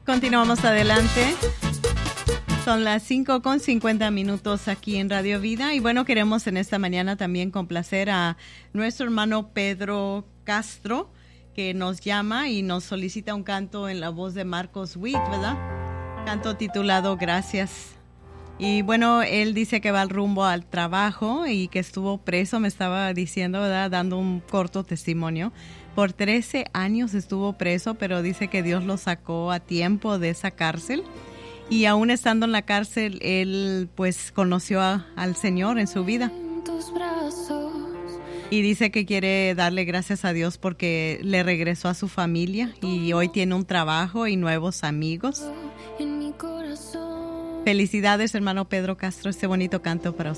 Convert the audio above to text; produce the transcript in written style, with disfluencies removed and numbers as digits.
Continuamos adelante. Son las 5:50 aquí en Radio Vida. Y bueno, queremos en esta mañana también complacer a nuestro hermano Pedro Castro, que nos llama y nos solicita un canto en la voz de Marcos Witt, ¿verdad? Canto titulado Gracias. Y bueno, él dice que va al rumbo al trabajo y que estuvo preso, me estaba diciendo, ¿verdad? Dando un corto testimonio. Por 13 años estuvo preso, pero dice que Dios lo sacó a tiempo de esa cárcel. Y aún estando en la cárcel, él pues conoció al Señor en su vida. Y dice que quiere darle gracias a Dios porque le regresó a su familia y hoy tiene un trabajo y nuevos amigos. Felicidades, hermano Pedro Castro, este bonito canto para usted.